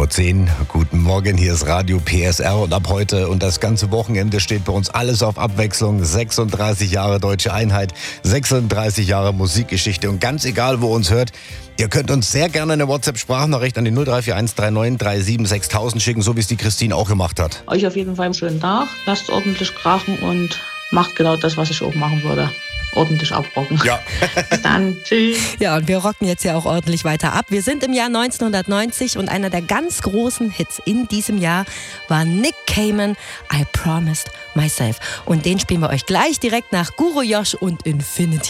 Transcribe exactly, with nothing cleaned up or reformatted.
vor zehn. Guten Morgen, hier ist Radio P S R und ab heute und das ganze Wochenende steht bei uns alles auf Abwechslung. sechsunddreißig Jahre Deutsche Einheit, sechsunddreißig Jahre Musikgeschichte und ganz egal, wo ihr uns hört, ihr könnt uns sehr gerne eine WhatsApp-Sprachnachricht an die null drei vier eins drei neun drei sieben sechstausend schicken, so wie es die Christine auch gemacht hat. Euch auf jeden Fall einen schönen Tag, lasst ordentlich krachen und macht genau das, was ich auch machen würde. Ordentlich abrocken. Ja. Bis dann. Tschüss. Ja, und wir rocken jetzt ja auch ordentlich weiter ab. Wir sind im Jahr neunzehnhundertneunzig und einer der ganz großen Hits in diesem Jahr war Nick Cayman, I Promised Myself. Und den spielen wir euch gleich direkt nach Guru Josh und Infinity.